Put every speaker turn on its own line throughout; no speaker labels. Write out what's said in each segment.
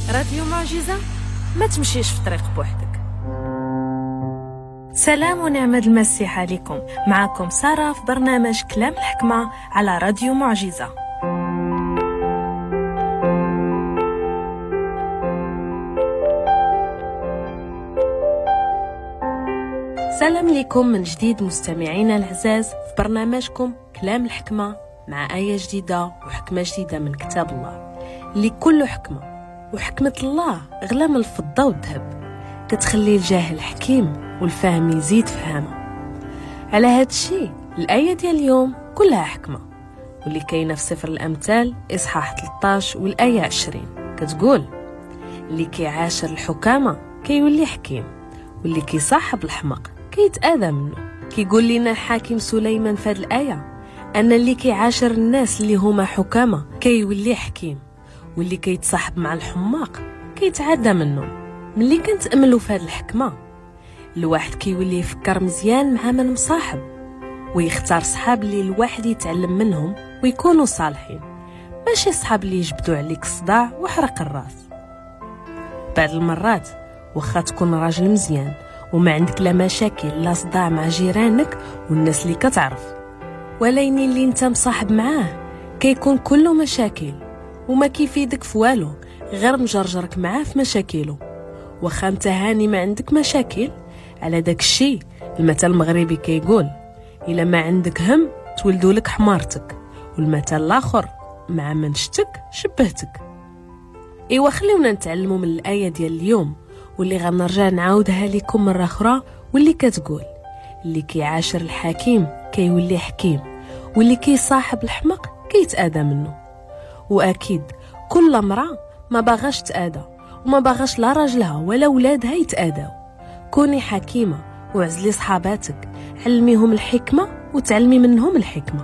راديو معجزة، ما تمشيش في طريق بوحدك. سلام ونعمة المسيح عليكم. معكم سارة في برنامج كلام الحكمة على راديو معجزة. سلام لكم من جديد مستمعينا العزاز في برنامجكم كلام الحكمة، مع آية جديدة وحكمة جديدة من كتاب الله اللي كله حكمة. وحكمة الله أغلى من الفضة والذهب، كتخلي الجاهل حكيم والفهم يزيد فهامه. على هاد الشيء الآية ديال اليوم كلها حكمة، واللي كاينة في سفر الأمثال إصحاح 13 والآية 20 كتقول: اللي كيعاشر الحكامة كيولي حكيم، واللي كيصاحب الحمق كيتآذى منه. كيقول لنا الحاكم سليمان في هاد الآية أن اللي كيعاشر الناس اللي هما حكامة كيولي حكيم، واللي كيتصاحب مع الحماق كيتعدى منهم. ملي كنتأملوا في هاد الحكمة، الواحد كيولي يفكر مزيان مع من مصاحب، ويختار صحاب اللي الواحد يتعلم منهم ويكونوا صالحين، ماشي صحاب اللي يجبدوا عليك الصداع وحرق الراس. بعض المرات واخا تكون راجل مزيان وما عندك لا مشاكل لا صداع مع جيرانك والناس اللي كتعرف، ولكن اللي انت مصاحب معاه كيكون كله مشاكل وما كيفيدك في والو، غير مجرجرك معاه في مشاكله. واخا انت هاني ما عندك مشاكل، على داك الشيء المثل المغربي كيقول: الا ما عندك هم تولدوا لك حمارتك، والمثل الاخر: مع من شتك شبهتك. ايوا خليونا نتعلموا من الايه ديال اليوم، واللي غنرجع نعاودها لكم مره اخرى، واللي كتقول: اللي كيعاشر الحكيم كيولي حكيم، واللي كيصاحب الحمق كيتآذى منه. واكيد كل امراه ما باغاش تآذى، وما باغاش لا راجلها ولا ولادها يتآذوا. كوني حكيمه وعزلي صحاباتك، علميهم الحكمه وتعلمي منهم الحكمه.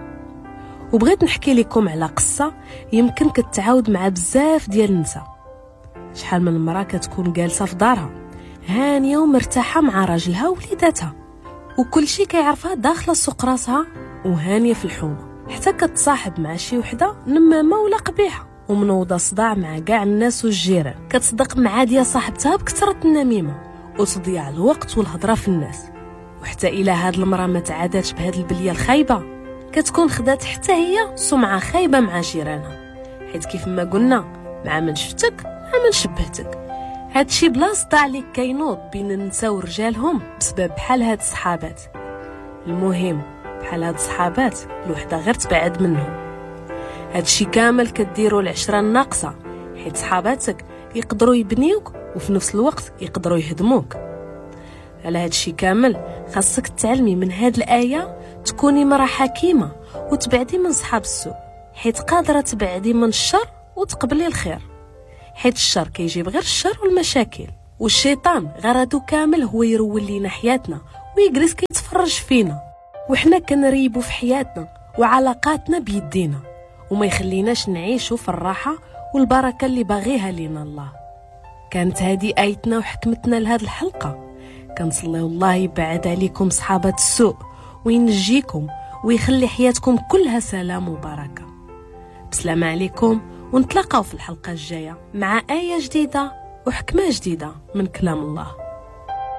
وبغيت نحكي لكم على قصه يمكن كتعاود مع بزاف ديال النساء. شحال من مرة كتكون جالسة في دارها هانية ومرتاحة مع راجلها ووليداتها، وكل شي كيعرفها داخلة سوق راسها وهانية في الحومة، حتى كتصاحب مع شي وحدة نمامة ولا قبيحة ومنوضة صداع مع كاع الناس والجيران، كتصدق مع ديا صاحبتها بكثرة النميمة وتضيع الوقت والهضرة في الناس. وحتى إلى هاد المرة ما تعادتش بهاد البلية الخايبة، كتكون خدات حتى هي سمعة خايبة مع جيرانها، حيت كيف ما قلنا: مع من شفتك من شبهتك. هادشي بلا صداع اللي كينوض بين النساء ورجالهم بسبب بحال هاد الصحابات. المهم بحال هاد الصحابات الوحده غير تبعد منهم. هادشي كامل كديروا العشره الناقصه، حيت صحاباتك يقدروا يبنيوك وفي نفس الوقت يقدروا يهدموك. على هادشي كامل خاصك تعلمي من هاد الايه، تكوني مرا حكيمه وتبعدي من صحاب السوء، حيت قادره تبعدي من الشر وتقبلي الخير، حيت الشر كيجيب غير الشر والمشاكل، والشيطان غرضه كامل هو يرول لينا حياتنا ويجلس كيتفرج فينا، وحنا كنريبو في حياتنا وعلاقاتنا بيدينا، وما يخليناش نعيشو في الراحة والبركة اللي باغيها لينا الله. كانت هذه آيتنا وحكمتنا لهذه الحلقة. كنصلي الله يبعد عليكم صحابة السوء وينجيكم ويخلي حياتكم كلها سلام وبركة. بسلام عليكم، ونتلاقاو في الحلقة الجاية مع آية جديدة وحكمة جديدة من كلام الله.